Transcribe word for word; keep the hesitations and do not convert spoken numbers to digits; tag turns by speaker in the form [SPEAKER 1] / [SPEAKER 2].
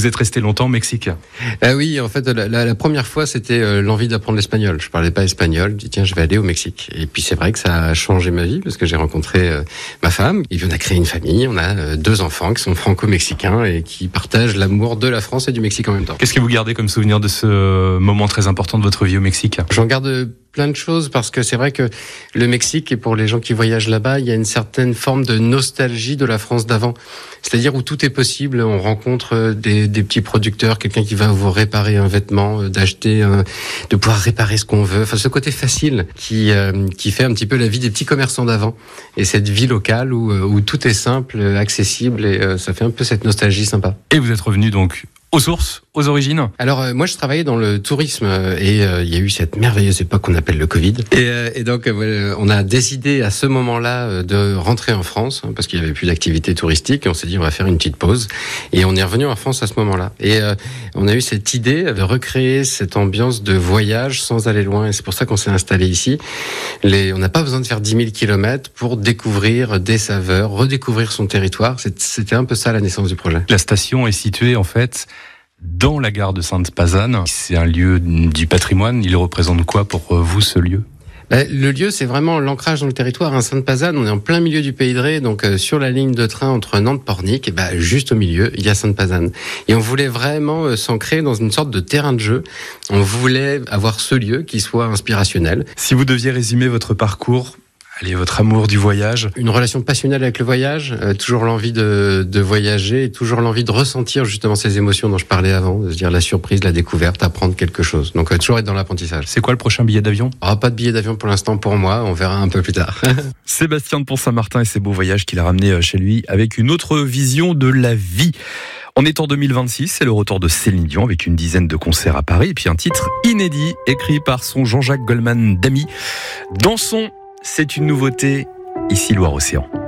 [SPEAKER 1] Vous êtes resté longtemps au Mexique?
[SPEAKER 2] Ah oui, en fait, la, la, la première fois, c'était euh, l'envie d'apprendre l'espagnol. Je parlais pas espagnol. Je dis tiens, je vais aller au Mexique. Et puis c'est vrai que ça a changé ma vie parce que j'ai rencontré euh, ma femme. Et puis on a créé une famille. On a euh, deux enfants qui sont franco-mexicains et qui partagent l'amour de la France et du Mexique en même temps.
[SPEAKER 1] Qu'est-ce que vous gardez comme souvenir de ce moment très important de votre vie au Mexique?
[SPEAKER 2] J'en garde plein de choses parce que c'est vrai que le Mexique, et pour les gens qui voyagent là-bas, il y a une certaine forme de nostalgie de la France d'avant. C'est-à-dire où tout est possible. On rencontre des, des petits producteurs, quelqu'un qui va vous réparer un vêtement, d'acheter, un, de pouvoir réparer ce qu'on veut. Enfin, ce côté facile qui euh, qui fait un petit peu la vie des petits commerçants d'avant. Et cette vie locale où où tout est simple, accessible, et euh, ça fait un peu cette nostalgie sympa.
[SPEAKER 1] Et vous êtes revenu donc aux sources, aux origines?
[SPEAKER 2] Alors euh, moi je travaillais dans le tourisme euh, et euh, il y a eu cette merveilleuse époque qu'on appelle le Covid. Et, euh, et donc euh, on a décidé à ce moment-là euh, de rentrer en France hein, parce qu'il y avait plus d'activité touristique et on s'est dit on va faire une petite pause et on est revenu en France à ce moment-là. Et euh, on a eu cette idée de recréer cette ambiance de voyage sans aller loin et c'est pour ça qu'on s'est installé ici. Les, on n'a pas besoin de faire dix mille kilomètres pour découvrir des saveurs, redécouvrir son territoire. C'était un peu ça la naissance du projet.
[SPEAKER 1] La station est située en fait dans la gare de Sainte-Pazanne. C'est un lieu du patrimoine. Il représente quoi pour vous, ce lieu?
[SPEAKER 2] Ben, le lieu, c'est vraiment l'ancrage dans le territoire. Hein. Sainte-Pazanne, on est en plein milieu du Pays de Ré, donc euh, sur la ligne de train entre Nantes-Pornic, et ben, juste au milieu, il y a Sainte-Pazanne. Et on voulait vraiment euh, s'ancrer dans une sorte de terrain de jeu. On voulait avoir ce lieu qui soit inspirationnel.
[SPEAKER 1] Si vous deviez résumer votre parcours, allez, votre amour du voyage?
[SPEAKER 2] Une relation passionnelle avec le voyage, euh, toujours l'envie de, de voyager, et toujours l'envie de ressentir justement ces émotions dont je parlais avant, c'est-à-dire la surprise, la découverte, apprendre quelque chose. Donc euh, toujours être dans l'apprentissage.
[SPEAKER 1] C'est quoi le prochain billet d'avion?
[SPEAKER 2] Ah, pas de billet d'avion pour l'instant pour moi, on verra un peu plus tard.
[SPEAKER 1] Sébastien de Pont-Saint-Martin et ses beaux voyages qu'il a ramenés chez lui avec une autre vision de la vie. On est en deux mille vingt-six, c'est le retour de Céline Dion avec une dizaine de concerts à Paris et puis un titre inédit écrit par son Jean-Jacques Goldman d'Ami. Dansons, c'est une nouveauté, ici Loire-Océan.